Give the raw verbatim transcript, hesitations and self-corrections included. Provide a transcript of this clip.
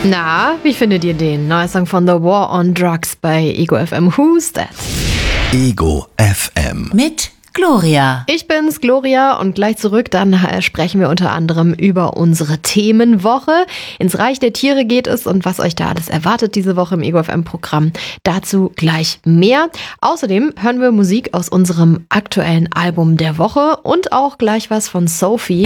Na, wie findet ihr den? Neuer Song von The War on Drugs bei Ego F M. Who's That? Ego F M. Mit Gloria. Ich bin's, Gloria, und gleich zurück, dann äh, sprechen wir unter anderem über unsere Themenwoche. Ins Reich der Tiere geht es und was euch da alles erwartet diese Woche im Ego F M-Programm. Dazu gleich mehr. Außerdem hören wir Musik aus unserem aktuellen Album der Woche und auch gleich was von Sophie.